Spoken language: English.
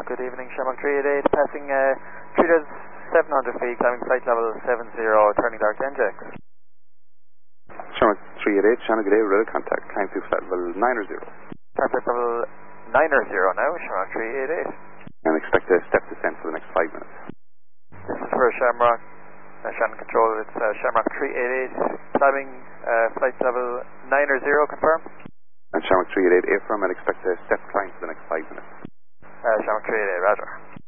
good evening, Shamrock 388, passing 3,700 feet, climbing flight level 70, turning dark to NJX. Shamrock 388, Shannon, good day, radar contact, climb to flight level 9 or 0. Flight level 9 or 0 now, Shamrock 388. And expect a step descent for the next 5 minutes. This is for Shamrock, Shannon Control, it's Shamrock 388, climbing flight level 9 or 0, confirm? And Shamrock 388, affirm, and expect a step climb for the next 5 minutes. Shamrock 388, roger.